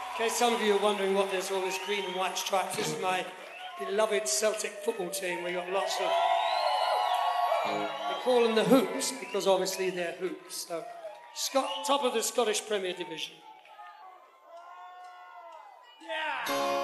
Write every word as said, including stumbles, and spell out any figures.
In case some of you are wondering what there's all this green and white stripes, this is my beloved Celtic football team. We've got lots of... We call them the Hoops, because obviously they're hoops. So, Scot- top of the Scottish Premier Division.